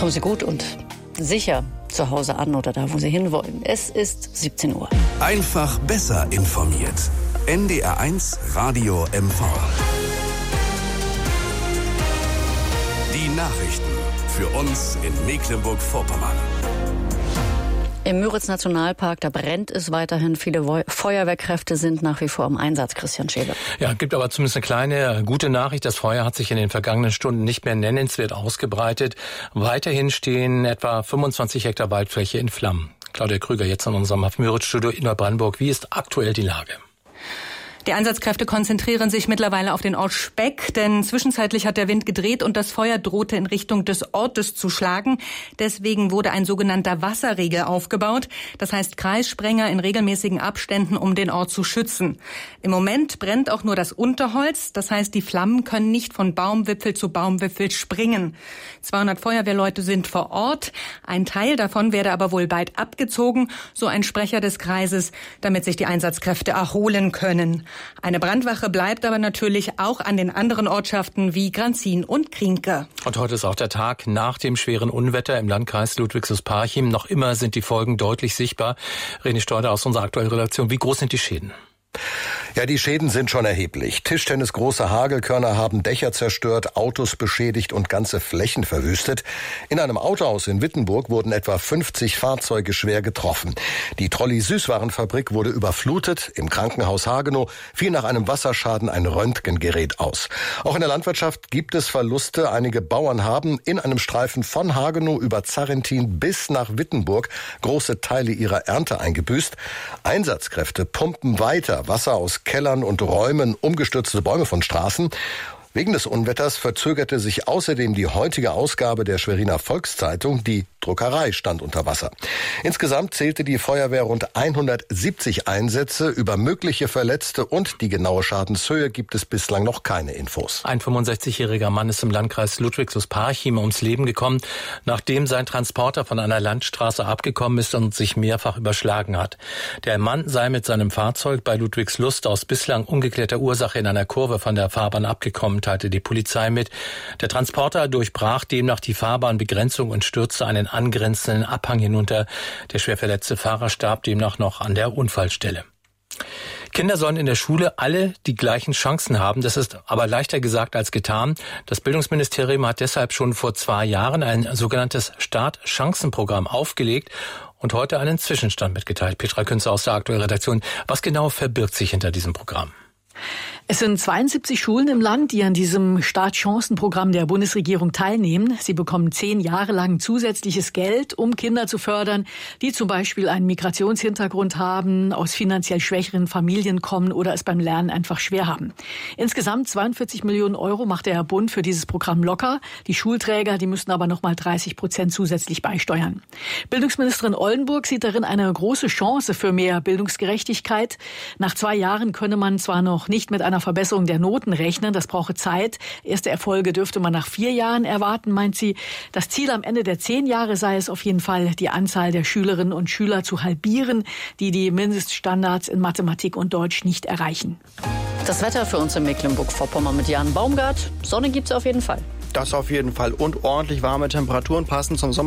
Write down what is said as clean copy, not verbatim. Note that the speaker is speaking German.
Kommen Sie gut und sicher zu Hause an oder da, wo Sie hinwollen. Es ist 17 Uhr. Einfach besser informiert. NDR1 Radio MV. Die Nachrichten für uns in Mecklenburg-Vorpommern. Im Müritz-Nationalpark, da brennt es weiterhin. Viele Feuerwehrkräfte sind nach wie vor im Einsatz, Christian Scheele. Ja, gibt aber zumindest eine kleine gute Nachricht. Das Feuer hat sich in den vergangenen Stunden nicht mehr nennenswert ausgebreitet. Weiterhin stehen etwa 25 Hektar Waldfläche in Flammen. Claudia Krüger jetzt in unserem Müritz-Studio in Neubrandenburg. Wie ist aktuell die Lage? Die Einsatzkräfte konzentrieren sich mittlerweile auf den Ort Speck, denn zwischenzeitlich hat der Wind gedreht und das Feuer drohte in Richtung des Ortes zu schlagen. Deswegen wurde ein sogenannter Wasserriegel aufgebaut. Das heißt Kreissprenger in regelmäßigen Abständen, um den Ort zu schützen. Im Moment brennt auch nur das Unterholz. Das heißt, die Flammen können nicht von Baumwipfel zu Baumwipfel springen. 200 Feuerwehrleute sind vor Ort. Ein Teil davon werde aber wohl bald abgezogen, so ein Sprecher des Kreises, damit sich die Einsatzkräfte erholen können. Eine Brandwache bleibt aber natürlich auch an den anderen Ortschaften wie Granzin und Krienke. Und heute ist auch der Tag nach dem schweren Unwetter im Landkreis Ludwigslust-Parchim. Noch immer sind die Folgen deutlich sichtbar. René Steuder aus unserer aktuellen Redaktion. Wie groß sind die Schäden? Ja, die Schäden sind schon erheblich. Tischtennisgroße Hagelkörner haben Dächer zerstört, Autos beschädigt und ganze Flächen verwüstet. In einem Autohaus in Wittenburg wurden etwa 50 Fahrzeuge schwer getroffen. Die Trolley-Süßwarenfabrik wurde überflutet. Im Krankenhaus Hagenow fiel nach einem Wasserschaden ein Röntgengerät aus. Auch in der Landwirtschaft gibt es Verluste. Einige Bauern haben in einem Streifen von Hagenow über Zarrentin bis nach Wittenburg große Teile ihrer Ernte eingebüßt. Einsatzkräfte pumpen weiter Wasser aus Kellern und Räumen, umgestürzte Bäume von Straßen. Wegen des Unwetters verzögerte sich außerdem die heutige Ausgabe der Schweriner Volkszeitung. Die Druckerei stand unter Wasser. Insgesamt zählte die Feuerwehr rund 170 Einsätze. Über mögliche Verletzte und die genaue Schadenshöhe gibt es bislang noch keine Infos. Ein 65-jähriger Mann ist im Landkreis Ludwigslust-Parchim ums Leben gekommen, nachdem sein Transporter von einer Landstraße abgekommen ist und sich mehrfach überschlagen hat. Der Mann sei mit seinem Fahrzeug bei Ludwigslust aus bislang ungeklärter Ursache in einer Kurve von der Fahrbahn abgekommen, teilte die Polizei mit. Der Transporter durchbrach demnach die Fahrbahnbegrenzung und stürzte einen angrenzenden Abhang hinunter. Der schwer verletzte Fahrer starb demnach noch an der Unfallstelle. Kinder sollen in der Schule alle die gleichen Chancen haben. Das ist aber leichter gesagt als getan. Das Bildungsministerium hat deshalb schon vor 2 Jahren ein sogenanntes Startchancenprogramm aufgelegt und heute einen Zwischenstand mitgeteilt. Petra Künze aus der aktuellen Redaktion. Was genau verbirgt sich hinter diesem Programm? Es sind 72 Schulen im Land, die an diesem Startchancenprogramm der Bundesregierung teilnehmen. Sie bekommen 10 Jahre lang zusätzliches Geld, um Kinder zu fördern, die zum Beispiel einen Migrationshintergrund haben, aus finanziell schwächeren Familien kommen oder es beim Lernen einfach schwer haben. Insgesamt 42 Millionen Euro macht der Bund für dieses Programm locker. Die Schulträger, die müssen aber nochmal 30% zusätzlich beisteuern. Bildungsministerin Oldenburg sieht darin eine große Chance für mehr Bildungsgerechtigkeit. Nach 2 Jahren könne man zwar noch nicht mit einer Verbesserung der Noten rechnen, das brauche Zeit. Erste Erfolge dürfte man nach 4 Jahren erwarten, meint sie. Das Ziel am Ende der 10 Jahre sei es auf jeden Fall, die Anzahl der Schülerinnen und Schüler zu halbieren, die die Mindeststandards in Mathematik und Deutsch nicht erreichen. Das Wetter für uns in Mecklenburg-Vorpommern mit Jan Baumgart. Sonne gibt's auf jeden Fall. Das auf jeden Fall und ordentlich warme Temperaturen passen zum Sommer.